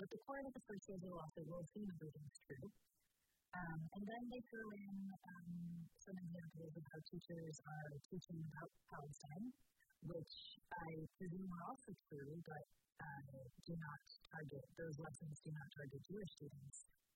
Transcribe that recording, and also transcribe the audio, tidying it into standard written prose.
But the core of the first is we'll see everything's true. And then they throw in some examples of how teachers are teaching about Palestine, which I presume are also true, but those lessons do not target Jewish students.